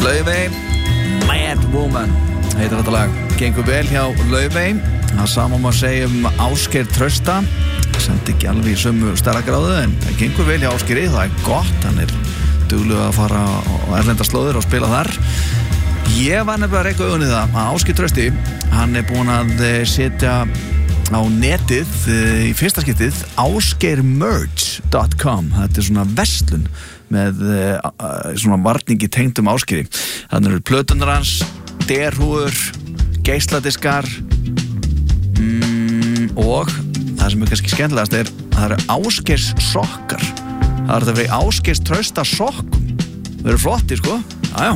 Laufey, Mad Woman heitir þetta lag. Gengur vel hjá Laufey. Það sama má segja Ásgeir Trausta. Samt ekki alveg í sömu stærðagráðu, en það gengur vel hjá Ásgeiri. Það gott, hann duglegur að fara á erlendar slóðir og spila þar. Ég var nefnilega að reka augun í það að Ásgeir Trausti, hann búinn að setja á netið í fyrsta skiptið ásgeirmerch.com. Þetta svona verslun með svona varningi tengdum Ásgeiri. Þannig eru plötunar hans, derhúfur, geisladiskar og það sem kannski skemmtilegast að það eru Ásgeirs sokkar. Það eru Ásgeirs Trausta sokkum. Það eru flotti, sko.